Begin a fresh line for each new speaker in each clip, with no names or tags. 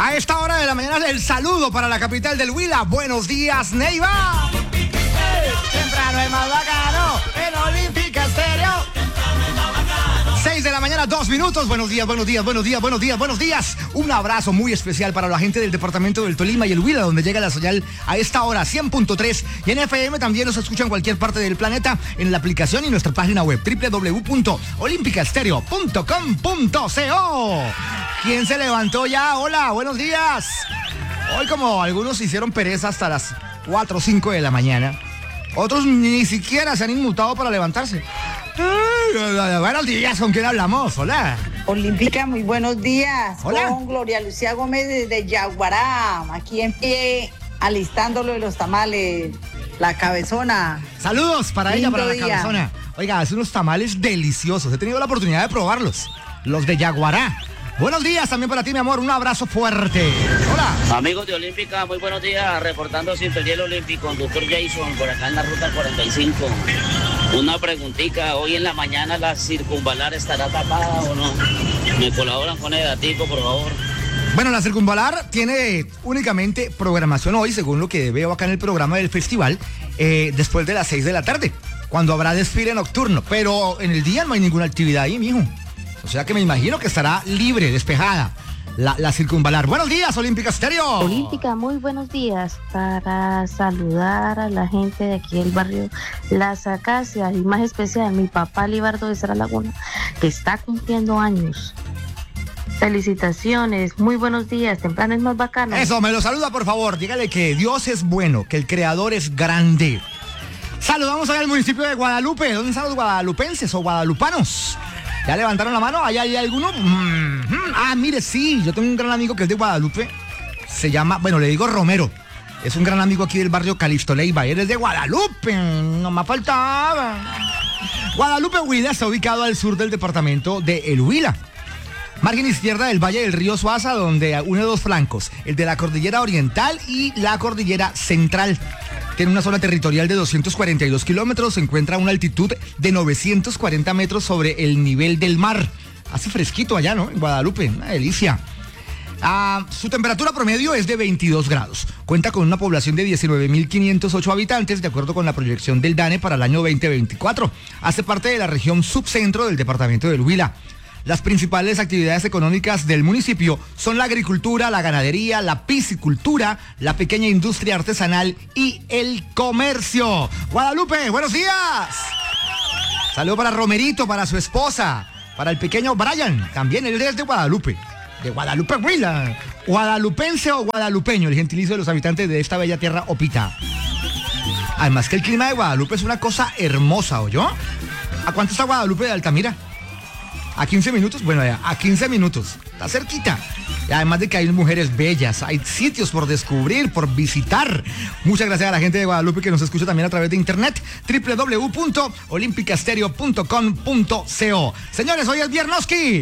A esta hora de la mañana, el saludo para la capital del Huila. Buenos días, Neiva. Temprano es más bacano en Olímpica Estéreo. 6 de la mañana, 2 minutos. Buenos días, buenos días, buenos días, buenos días, buenos días. Un abrazo muy especial para la gente del departamento del Tolima y el Huila, donde llega la señal a esta hora, 100.3. Y en FM también nos escucha en cualquier parte del planeta, en la aplicación y nuestra página web, www.olimpicastereo.com.co. ¿Quién se levantó ya? Hola, buenos días. Hoy, como algunos hicieron pereza hasta las 4 o 5 de la mañana, otros ni siquiera se han inmutado para levantarse. Buenos días, ¿con quién hablamos? Hola.
Olímpica, muy buenos días.
Hola.
Con Gloria Lucía Gómez desde Yaguará, aquí en pie, alistándolo de los tamales, la cabezona.
Saludos para ella,
Lindo
para la
día.
cabezona. Oiga, hace unos tamales deliciosos. He tenido la oportunidad de probarlos. Los de Yaguará. Buenos días también para ti, mi amor. Un abrazo fuerte. Hola.
Amigos de Olímpica, muy buenos días. Reportando Sintonía el Olímpico, conductor Jason, por acá en la ruta 45. Una preguntita, hoy en la mañana la circunvalar estará tapada o no. ¿Me colaboran con el datico, por favor?
Bueno, la circunvalar tiene únicamente programación hoy, según lo que veo acá en el programa del festival, después de las 6 de la tarde, cuando habrá desfile nocturno. Pero en el día no hay ninguna actividad ahí, mijo. O sea que me imagino que estará libre, despejada la circunvalar. Buenos días, Olímpica Estéreo.
Olímpica, muy buenos días. Para saludar a la gente de aquí del barrio Las Acacias y más especial mi papá Libardo de Sara Laguna, que está cumpliendo años. Felicitaciones, muy buenos días, temprano es más bacano.
Eso, me lo saluda, por favor. Dígale que Dios es bueno, que el Creador es grande. Saludamos allá al municipio de Guadalupe. ¿Dónde están los guadalupenses o guadalupanos? ¿Ya levantaron la mano? ¿Allá hay alguno? Ah, mire, sí, yo tengo un gran amigo que es de Guadalupe. Se llama, bueno, le digo Romero. Es un gran amigo aquí del barrio Calixto Leiva. Él es de Guadalupe, no me faltaba. Guadalupe, Huila, está ubicado al sur del departamento de El Huila. Margen izquierda del Valle del Río Suaza, donde une dos flancos, el de la Cordillera Oriental y la Cordillera Central. Tiene una zona territorial de 242 kilómetros, se encuentra a una altitud de 940 metros sobre el nivel del mar. Hace fresquito allá, ¿no? En Guadalupe, una delicia. Su temperatura promedio es de 22 grados. Cuenta con una población de 19.508 habitantes, de acuerdo con la proyección del DANE para el año 2024. Hace parte de la región subcentro del departamento del Huila. Las principales actividades económicas del municipio son la agricultura, la ganadería, la piscicultura, la pequeña industria artesanal y el comercio. Guadalupe, buenos días. Saludo para Romerito, para su esposa, para el pequeño Brian, también él es de Guadalupe Huila. Guadalupense o guadalupeño, el gentilicio de los habitantes de esta bella tierra opita. Además que el clima de Guadalupe es una cosa hermosa, ¿oyó? ¿A cuánto está Guadalupe de Altamira? ¿A 15 minutos? Bueno, a 15 minutos. Está cerquita. Y además de que hay mujeres bellas, hay sitios por descubrir, por visitar. Muchas gracias a la gente de Guadalupe que nos escucha también a través de internet. www.olimpicastereo.com.co. Señores, hoy es Viernoski.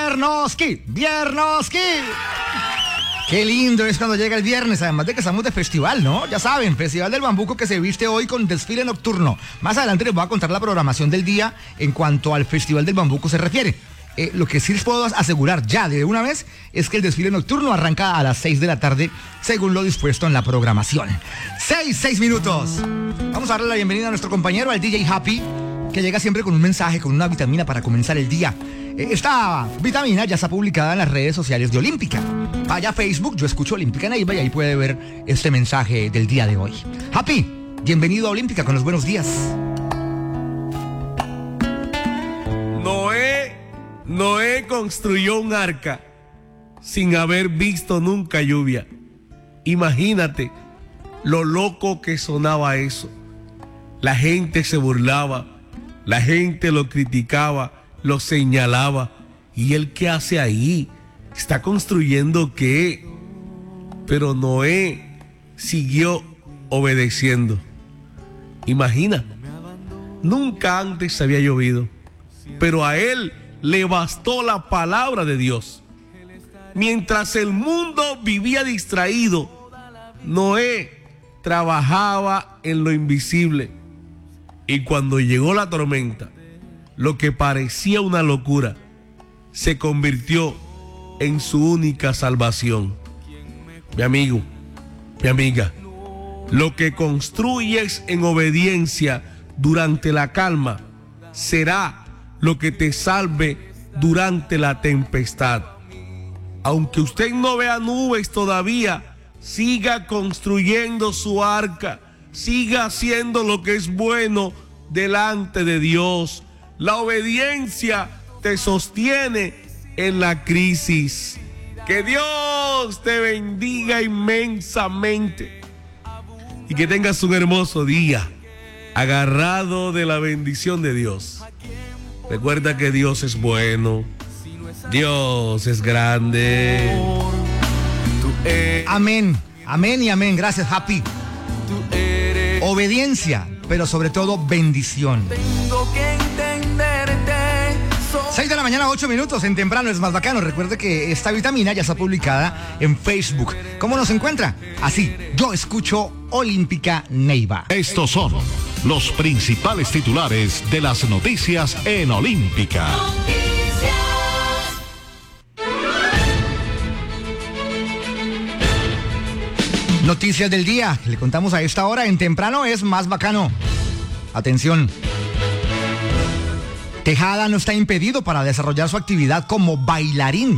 Qué lindo es cuando llega el viernes, además de que estamos de festival, ¿no? Ya saben, Festival del Bambuco que se viste hoy con desfile nocturno. Más adelante les voy a contar la programación del día en cuanto al Festival del Bambuco se refiere. Lo que sí les puedo asegurar ya de una vez es que el desfile nocturno arranca a las 6 de la tarde, según lo dispuesto en la programación. 6 minutos. Vamos a darle la bienvenida a nuestro compañero, al DJ Happy, que llega siempre con un mensaje, con una vitamina para comenzar el día. Esta vitamina ya está publicada en las redes sociales de Olímpica. Vaya a Facebook, Yo Escucho Olímpica Neiva, y ahí puede ver este mensaje del día de hoy. Happy, bienvenido a Olímpica con los buenos días.
Noé construyó un arca sin haber visto nunca lluvia. Imagínate lo loco que sonaba eso. La gente se burlaba, la gente lo criticaba, lo señalaba. ¿Y él qué hace ahí? ¿Está construyendo qué? Pero Noé siguió obedeciendo. Imagina, nunca antes había llovido, pero a él le bastó la palabra de Dios. Mientras el mundo vivía distraído, Noé trabajaba en lo invisible. Y cuando llegó la tormenta, lo que parecía una locura se convirtió en su única salvación. mi amigo, mi amiga, lo que construyes en obediencia durante la calma será lo que te salve durante la tempestad. Aunque usted no vea nubes todavía, siga construyendo su arca, siga haciendo lo que es bueno delante de Dios. La obediencia te sostiene en la crisis. Que Dios te bendiga inmensamente y que tengas un hermoso día agarrado de la bendición de Dios. Recuerda que Dios es bueno, Dios es grande.
Amén, amén y amén. Gracias, Happy. Obediencia, pero sobre todo bendición. 6 de la mañana, 8 minutos, en Temprano es más bacano. Recuerde que esta vitamina ya está publicada en Facebook. ¿Cómo nos encuentra? Así, yo escucho Olímpica Neiva.
Estos son los principales titulares de las noticias en Olímpica.
Noticias del día, le contamos a esta hora en Temprano es más bacano. Atención. Tejada no está impedido para desarrollar su actividad como bailarín.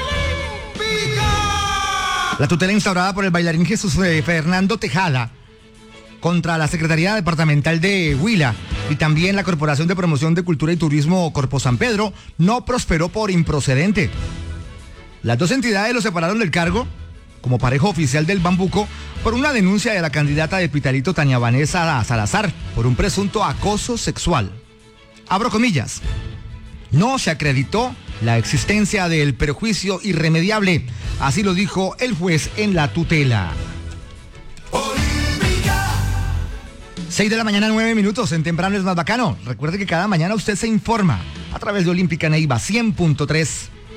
La tutela instaurada por el bailarín Jesús Fernando Tejada contra la Secretaría Departamental de Huila y también la Corporación de Promoción de Cultura y Turismo Corpo San Pedro no prosperó por improcedente. Las dos entidades lo separaron del cargo como pareja oficial del Bambuco por una denuncia de la candidata de Pitalito Tania Vanessa Salazar por un presunto acoso sexual. Abro comillas. No se acreditó la existencia del perjuicio irremediable, así lo dijo el juez en la tutela. 6 de la mañana, 9 minutos, en Temprano es más bacano. Recuerde que cada mañana usted se informa a través de Olímpica Neiva 100.3.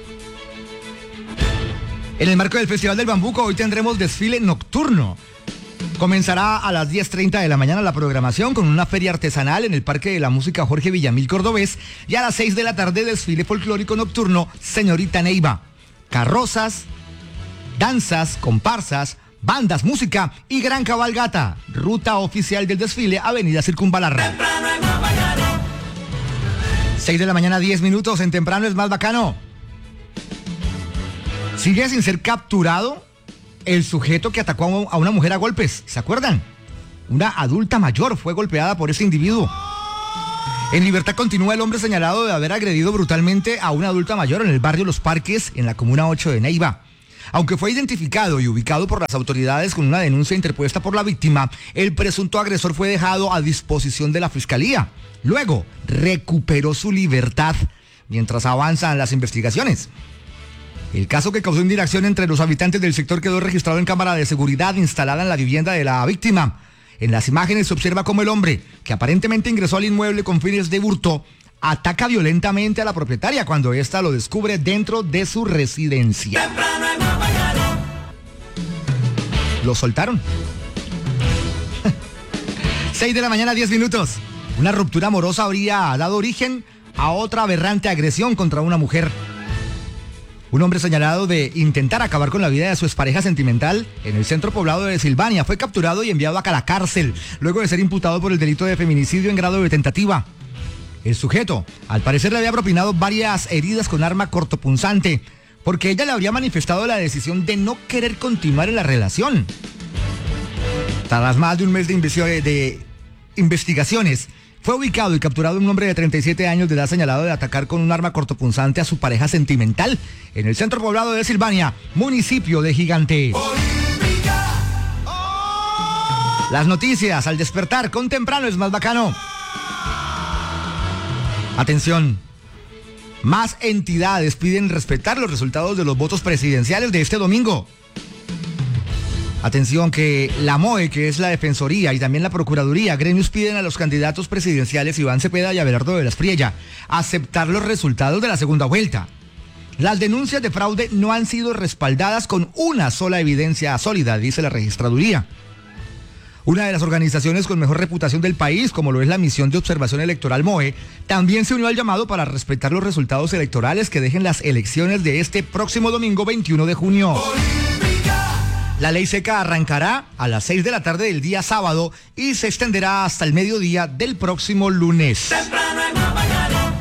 En el marco del Festival del Bambuco, hoy tendremos desfile nocturno. Comenzará a las 10:30 de la mañana la programación con una feria artesanal en el Parque de la Música Jorge Villamil Cordobés y a las 6 de la tarde desfile folclórico nocturno Señorita Neiva. Carrozas, danzas, comparsas, bandas, música y gran cabalgata. Ruta oficial del desfile, Avenida Circunvalar. 6 de la mañana, 10 minutos, en Temprano es más bacano. Sigue sin ser capturado el sujeto que atacó a una mujer a golpes. ¿Se acuerdan? Una adulta mayor fue golpeada por ese individuo. En libertad continúa el hombre señalado de haber agredido brutalmente a una adulta mayor en el barrio Los Parques, en la comuna 8 de Neiva. Aunque fue identificado y ubicado por las autoridades con una denuncia interpuesta por la víctima, el presunto agresor fue dejado a disposición de la fiscalía. Luego, recuperó su libertad mientras avanzan las investigaciones. El caso que causó indignación entre los habitantes del sector quedó registrado en cámara de seguridad instalada en la vivienda de la víctima. En las imágenes se observa cómo el hombre, que aparentemente ingresó al inmueble con fines de hurto, ataca violentamente a la propietaria cuando ésta lo descubre dentro de su residencia. Lo soltaron. 6 de la mañana, 10 minutos. Una ruptura amorosa habría dado origen a otra aberrante agresión contra una mujer. Un hombre señalado de intentar acabar con la vida de su expareja sentimental en el centro poblado de Silvania fue capturado y enviado a la cárcel luego de ser imputado por el delito de feminicidio en grado de tentativa. El sujeto, al parecer, le había propinado varias heridas con arma cortopunzante porque ella le habría manifestado la decisión de no querer continuar en la relación. Tras más de un mes de investigaciones, fue ubicado y capturado un hombre de 37 años de edad señalado de atacar con un arma cortopunzante a su pareja sentimental en el centro poblado de Silvania, municipio de Gigante. Las noticias al despertar con Temprano es más bacano. Atención. Más entidades piden respetar los resultados de los votos presidenciales de este domingo. Atención, que la MOE, que es la Defensoría, y también la Procuraduría, gremios piden a los candidatos presidenciales Iván Cepeda y Abelardo de la Espriella aceptar los resultados de la segunda vuelta. Las denuncias de fraude no han sido respaldadas con una sola evidencia sólida, dice la Registraduría. Una de las organizaciones con mejor reputación del país, como lo es la Misión de Observación Electoral MOE, también se unió al llamado para respetar los resultados electorales que dejen las elecciones de este próximo domingo 21 de junio. La ley seca arrancará a las 6 de la tarde del día sábado y se extenderá hasta el mediodía del próximo lunes.
Temprano en la mañana.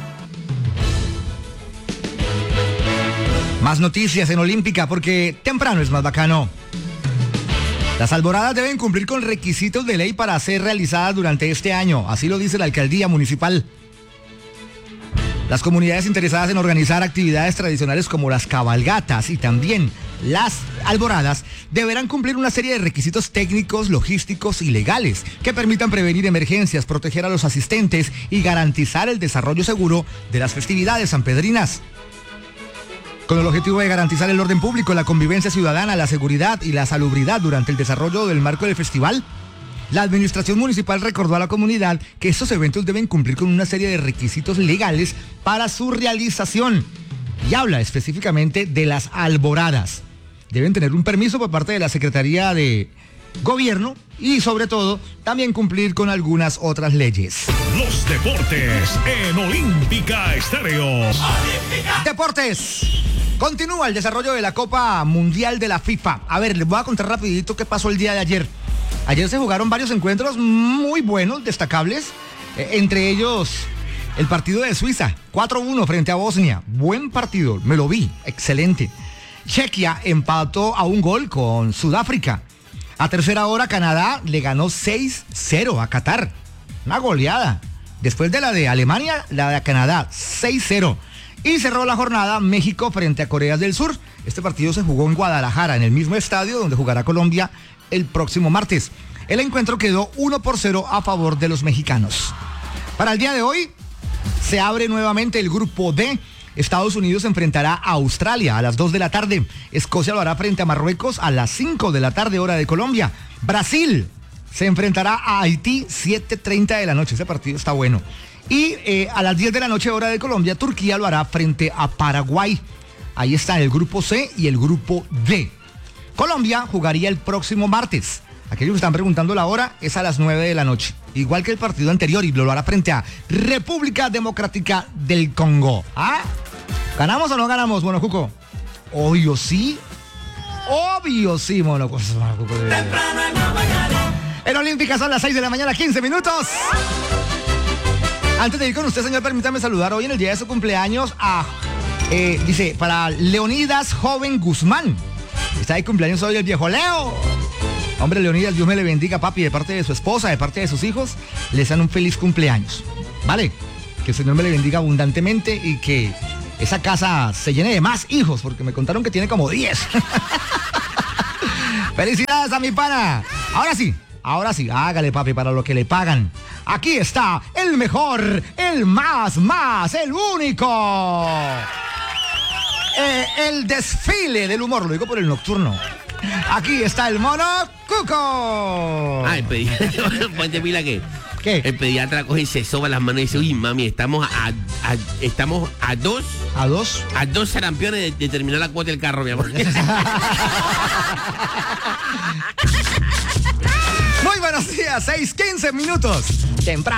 Más noticias en Olímpica porque temprano es más bacano. Las alboradas deben cumplir con requisitos de ley para ser realizadas durante este año, así lo dice la alcaldía municipal. Las comunidades interesadas en organizar actividades tradicionales como las cabalgatas y también las alboradas deberán cumplir una serie de requisitos técnicos, logísticos y legales que permitan prevenir emergencias, proteger a los asistentes y garantizar el desarrollo seguro de las festividades sanpedrinas. Con el objetivo de garantizar el orden público, la convivencia ciudadana, la seguridad y la salubridad durante el desarrollo del marco del festival, la administración municipal recordó a la comunidad que estos eventos deben cumplir con una serie de requisitos legales para su realización y habla específicamente de las alboradas. Deben tener un permiso por parte de la Secretaría de Gobierno y sobre todo también cumplir con algunas otras leyes.
Los deportes en Olímpica Estéreo.
Deportes. Continúa el desarrollo de la Copa Mundial de la FIFA. A ver, les voy a contar rapidito qué pasó el día de ayer. Ayer se jugaron varios encuentros muy buenos, destacables. Entre ellos, el partido de Suiza, 4-1 frente a Bosnia. Buen partido, me lo vi, excelente. Chequia empató a un gol con Sudáfrica. A tercera hora, Canadá le ganó 6-0 a Qatar. Una goleada. Después de la de Alemania, la de Canadá, 6-0. Y cerró la jornada México frente a Corea del Sur. Este partido se jugó en Guadalajara, en el mismo estadio donde jugará Colombia el próximo martes. El encuentro quedó 1-0 a favor de los mexicanos. Para el día de hoy, se abre nuevamente el grupo D. Estados Unidos enfrentará a Australia a las 2 de la tarde. Escocia lo hará frente a Marruecos a las 5 de la tarde, hora de Colombia. Brasil se enfrentará a Haití 7:30 de la noche. Ese partido está bueno. Y a las 10 de la noche, hora de Colombia, Turquía lo hará frente a Paraguay. Ahí está el grupo C y el grupo D. Colombia jugaría el próximo martes. Aquellos que están preguntando la hora es a las 9 de la noche. Igual que el partido anterior y lo hará frente a República Democrática del Congo. ¿Ah? ¿Ganamos o no ganamos, Mono Cuco? Obvio sí. Obvio sí, Mono Cuco.
Temprano en la mañana.
En Olímpica son las 6 de la mañana, 15 minutos. Antes de ir con usted, señor, permítame saludar hoy en el día de su cumpleaños a, dice, para Leonidas Joven Guzmán. Está de cumpleaños hoy el viejo Leo. Hombre, Leonidas, Dios me le bendiga, papi, de parte de su esposa, de parte de sus hijos, les dan un feliz cumpleaños. ¿Vale? Que el Señor me le bendiga abundantemente y que esa casa se llene de más hijos, porque me contaron que tiene como 10. ¡Felicidades a mi pana! Ahora sí, hágale, papi, para lo que le pagan. Aquí está el mejor, el más, el único. El desfile del humor, lo digo por el nocturno. Aquí está el Mono Cuco.
Ah, el pediatra, ponte pila que.
¿Qué?
El pediatra coge y se soba las manos y dice, uy, mami, estamos a dos.
¿A dos?
A 2 sarampiones de terminar la cuota del carro, mi amor.
Muy buenos días, 6:15 minutos. Temprano.